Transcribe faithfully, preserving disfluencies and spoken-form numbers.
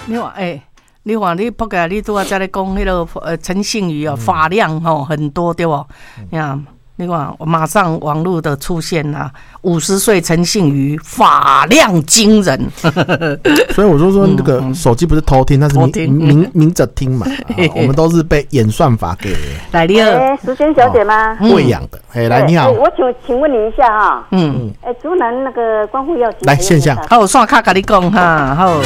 你看，哎、欸，你看你扑个，你拄啊在咧讲迄个呃陈信宇哦，发量吼很多对不？你看。你看，马上网络的出现啦，五十岁陈信宇发量惊人， 所以我就说那个手机不是偷听，那是明明明着听嘛、啊，我们都是被演算法给来你好， 哎，淑娟小姐吗？ 喂养的，哎，来你好， 我请请问你一下哈， 嗯， 哎，竹南那个观护药局来线下， 好，我刷卡跟你讲哈，好，